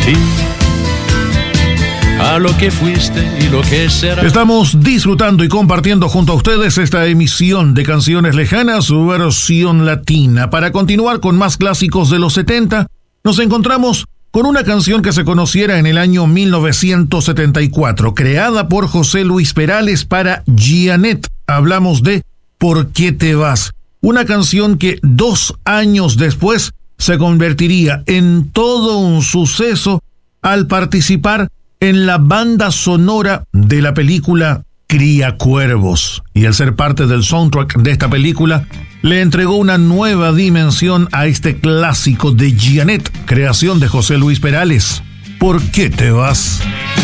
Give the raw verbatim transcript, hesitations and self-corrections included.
ti, a lo que fuiste y lo que será. Estamos disfrutando y compartiendo junto a ustedes esta emisión de Canciones Lejanas, su versión latina. Para continuar con más clásicos de los setenta, nos encontramos con una canción que se conociera en el año mil novecientos setenta y cuatro, creada por José Luis Perales para Jeanette. Hablamos de ¿Por qué te vas? Una canción que dos años después se convertiría en todo un suceso al participar en la banda sonora de la película Cría Cuervos. Y al ser parte del soundtrack de esta película, le entregó una nueva dimensión a este clásico de Jeanette, creación de José Luis Perales. ¿Por qué te vas?